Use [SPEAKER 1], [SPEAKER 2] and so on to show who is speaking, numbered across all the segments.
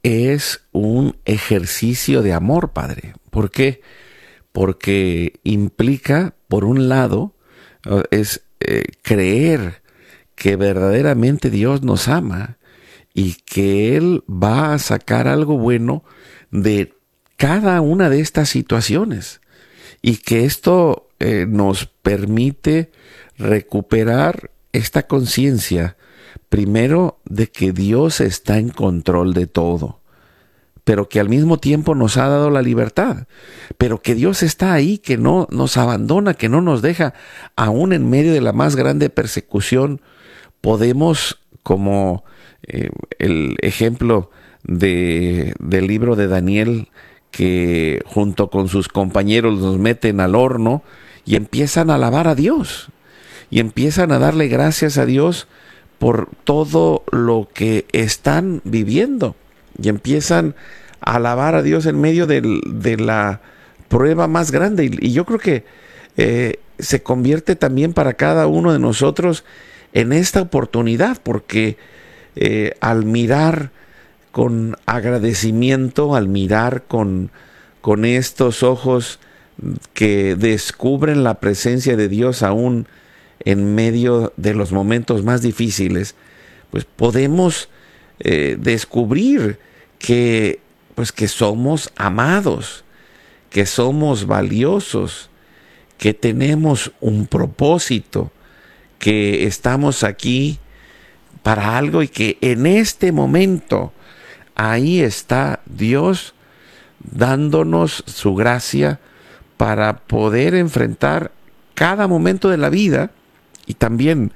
[SPEAKER 1] es un ejercicio de amor, Padre. ¿Por qué? Porque implica, por un lado, es creer que verdaderamente Dios nos ama y que Él va a sacar algo bueno de cada una de estas situaciones, y que esto nos permite recuperar esta conciencia, primero, de que Dios está en control de todo, pero que al mismo tiempo nos ha dado la libertad, pero que Dios está ahí, que no nos abandona, que no nos deja. Aún en medio de la más grande persecución, podemos, como el ejemplo del libro de Daniel, que junto con sus compañeros los meten al horno y empiezan a alabar a Dios y empiezan a darle gracias a Dios por todo lo que están viviendo, y empiezan a alabar a Dios en medio de la prueba más grande. Y yo creo que se convierte también para cada uno de nosotros en esta oportunidad, porque al mirar con agradecimiento, al mirar con estos ojos que descubren la presencia de Dios aún en medio de los momentos más difíciles, pues podemos descubrir que, pues, que somos amados, que somos valiosos, que tenemos un propósito, que estamos aquí para algo, y que en este momento ahí está Dios dándonos su gracia para poder enfrentar cada momento de la vida. Y también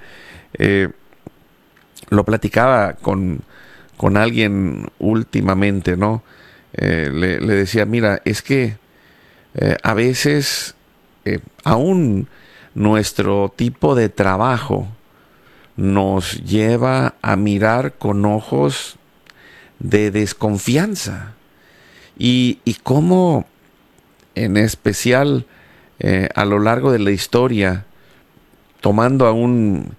[SPEAKER 1] lo platicaba con alguien últimamente, ¿no? Le decía, mira, es que a veces aún nuestro tipo de trabajo nos lleva a mirar con ojos de desconfianza, y cómo, en especial a lo largo de la historia, tomando aún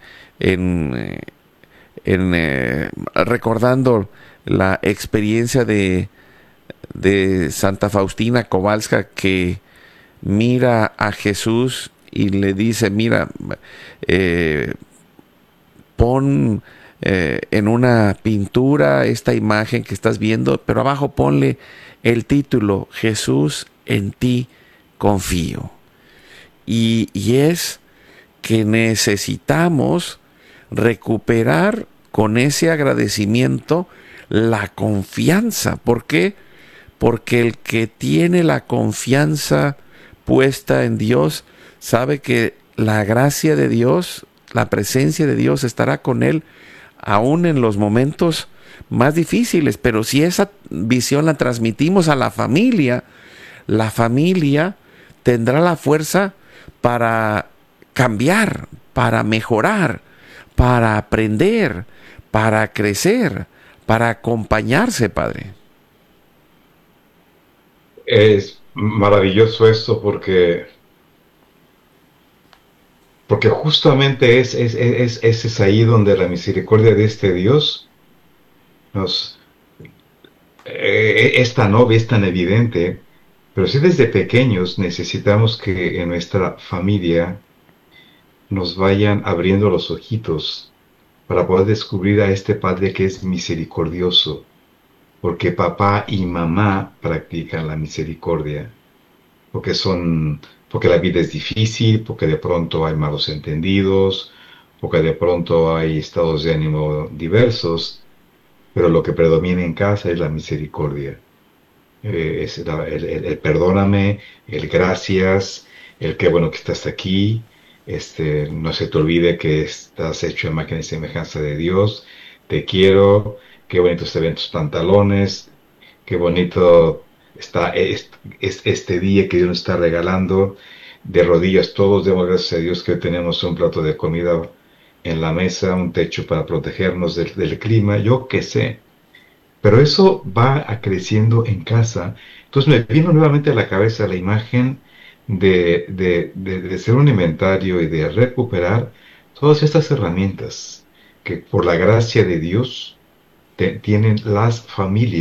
[SPEAKER 1] recordando la experiencia de Santa Faustina Kowalska, que mira a Jesús y le dice, mira, pon en una pintura esta imagen que estás viendo, pero abajo ponle el título: Jesús, en ti confío. Y es que necesitamos recuperar con ese agradecimiento la confianza. ¿Por qué? Porque el que tiene la confianza puesta en Dios sabe que la gracia de Dios, la presencia de Dios estará con él aún en los momentos más difíciles. Pero si esa visión la transmitimos a la familia tendrá la fuerza para cambiar, para mejorar, para aprender, para crecer, para acompañarse, Padre.
[SPEAKER 2] Es maravilloso esto porque justamente es ahí donde la misericordia de este Dios nos, es tan obvia, es tan evidente, pero sí desde pequeños necesitamos que en nuestra familia nos vayan abriendo los ojitos para poder descubrir a este Padre que es misericordioso, porque papá y mamá practican la misericordia, porque la vida es difícil, porque de pronto hay malos entendidos, porque de pronto hay estados de ánimo diversos, pero lo que predomina en casa es la misericordia. Es el perdóname, el gracias, el qué bueno que estás aquí, no se te olvide que estás hecho en imagen y semejanza de Dios, te quiero, qué bonitos se ven tus pantalones, qué bonito está este día que Dios nos está regalando. De rodillas todos demos gracias a Dios que tenemos un plato de comida en la mesa, un techo para protegernos del clima, yo qué sé. Pero eso va creciendo en casa. Entonces me vino nuevamente a la cabeza la imagen de ser un inventario y de recuperar todas estas herramientas que por la gracia de Dios tienen las familias